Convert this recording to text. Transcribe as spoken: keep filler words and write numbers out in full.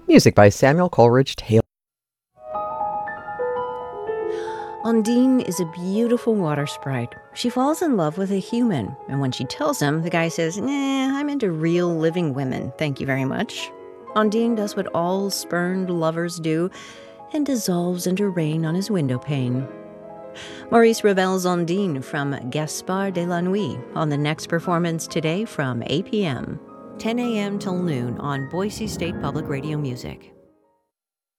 Music by Samuel Coleridge Taylor. Undine is a beautiful water sprite. She falls in love with a human, and when she tells him, the guy says, nah, I'm into real living women, thank you very much. Undine does what all spurned lovers do and dissolves into rain on his windowpane. Maurice Ravel's Undine from Gaspard de la Nuit on the next performance today from eight p.m., ten a.m. till noon on Boise State Public Radio Music.